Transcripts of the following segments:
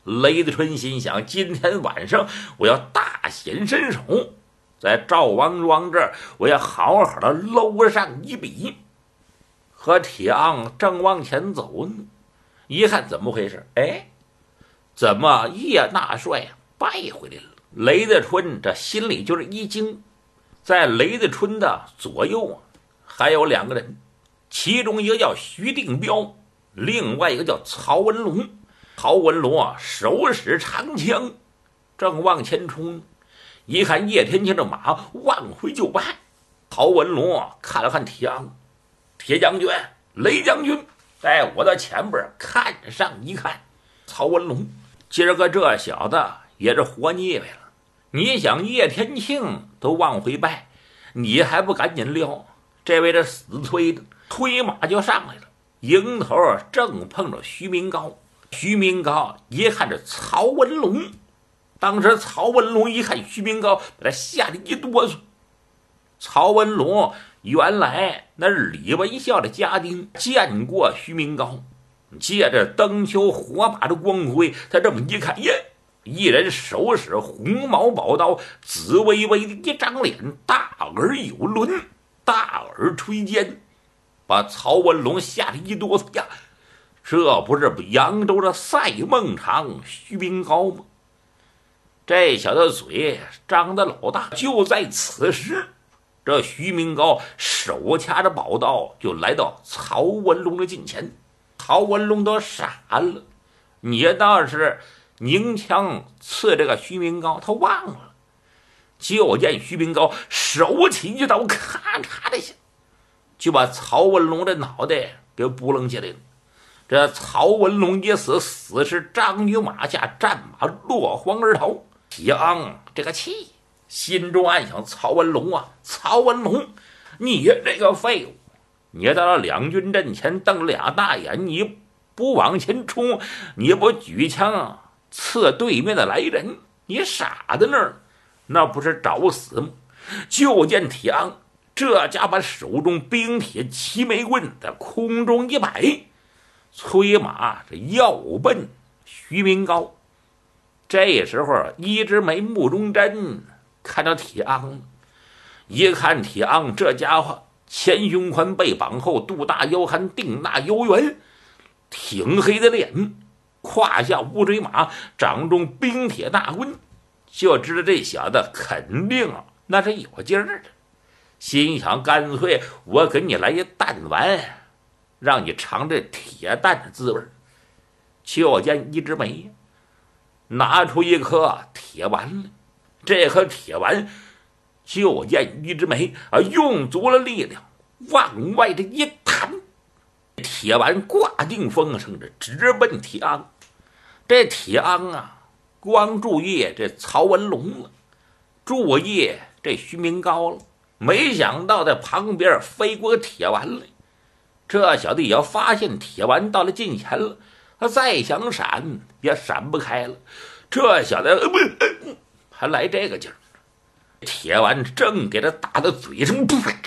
雷子春心想，今天晚上我要大显身手，在赵王庄这儿我要好好的搂上一笔。和铁昂正往前走呢，一看怎么回事？哎，怎么叶大帅败回来了？雷子春这心里就是一惊。在雷子春的左右还有2个人，其中一个叫徐定彪，另外一个叫曹文龙。曹文龙手使长枪，正往前冲。一看叶天庆的马往回就败。曹文龙看了看铁昂，铁将军、雷将军，在我的前边看上一看。曹文龙，今儿个这小子也是活腻歪了。你想叶天庆都往回败，你还不赶紧撩？这位这死催的，推马就上来了，迎头正碰着徐明高。徐明高一看这曹文龙，当时曹文龙一看徐明高，把他吓得一哆嗦。曹文龙原来那是李文孝的家丁，见过徐明高，借着灯球火把的光辉，他这么一看，耶！一人手使红毛宝刀，紫微微的一张脸，大耳有轮，大耳垂肩，把曹文龙吓得一哆嗦呀！这不是扬州的赛孟尝徐明高吗？这小子嘴张得老大。就在此时，这徐明高手掐着宝刀就来到曹文龙的近前。曹文龙都傻了，你倒是拧枪刺这个徐明高，他忘了。就见徐明高手起一刀，咔嚓的一下就把曹文龙的脑袋给扑棱起来了。这曹文龙一死，死是张于马下，战马落荒而逃。铁昂这个气，心中暗想：曹文龙啊，曹文龙，你这个废物！你到了两军阵前瞪俩大眼，你不往前冲，你不举枪刺对面的来人，你傻在那儿，那不是找死吗？就见铁昂这家把手中冰铁齐眉棍在空中一摆，催马这要奔徐明高。这时候一枝梅目中针看到铁昂，一看铁昂这家伙前胸宽背膀厚，肚大腰憨，腚大腰圆，挺黑的脸，胯下乌骓马，掌中冰铁大棍，就知道这小子肯定那是有劲儿的。心想干脆我给你来一弹丸，让你尝这铁蛋的滋味。就见一枝梅拿出一颗铁丸来，这颗铁丸就见一枝梅用足了力量往外的一弹，铁丸挂定风声着直奔铁昂。这铁昂光注意这曹文龙了，注意这徐明高了，没想到在旁边飞过个铁丸来。这小子也要发现铁丸到了近前了，他再想闪也闪不开了。这小子还来这个劲儿，铁丸正给他打到嘴上，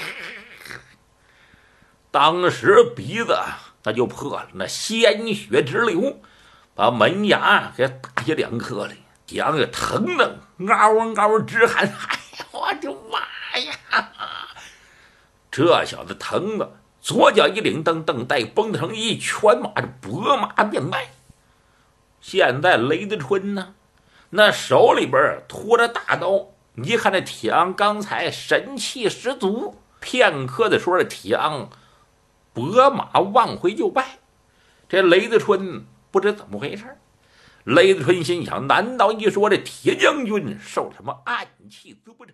当时鼻子那就破了，那鲜血直流，把门牙给打下2颗来。铁昂也疼得嗷嗷直喊：“哎呀，我的妈呀！”这小子疼的左脚一领蹬，蹬带绷得成一圈马，这拨马便迈。现在雷子春呢，那手里边拖着大刀，一看这铁昂刚才神气十足，片刻的时候，这铁昂拨马往回就败。这雷子春不知怎么回事，雷子春心想：难道一说这铁将军受什么暗器资不成？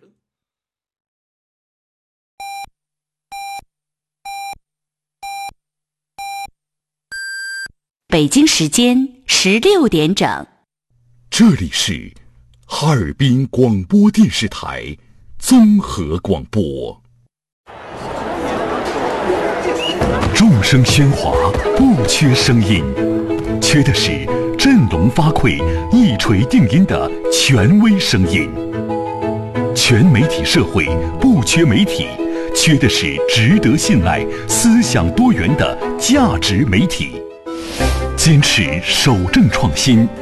北京时间16点整， 这里是哈尔滨广播电视台综合广播。众声喧哗，不缺声音，缺的是振聋发聩、一锤定音的权威声音。全媒体社会不缺媒体，缺的是值得信赖、思想多元的价值媒体。坚持守正创新，